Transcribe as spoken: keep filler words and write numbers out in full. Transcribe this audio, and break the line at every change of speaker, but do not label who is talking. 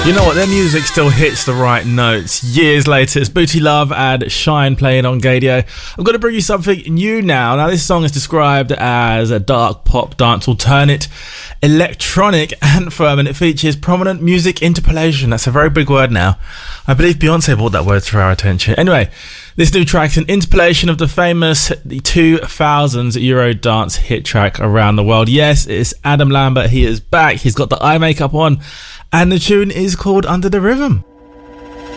You know what, their music still hits the right notes. Years later, it's Booty Love and Shine playing on Gadio. I'm going to bring you something new now. Now, this song is described as a dark pop dance alternate electronic anthem, and it features prominent music interpolation. That's a very big word now. I believe Beyonce brought that word to our attention. Anyway, this new track is an interpolation of the famous the two thousands Eurodance hit track Around the World. Yes, it's Adam Lambert. He is back. He's got the eye makeup on, and the tune is called Under the Rhythm.